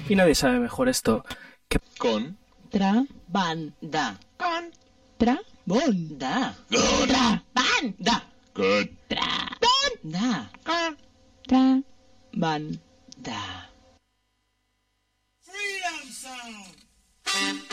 Y nadie sabe mejor esto que... Con. Tra. Ban. Da. Con. Tra. Bon. Da. Tra. Ban. Da. Good. Tra. Da. Con. Tra. Ban. Da. Freedom Sound.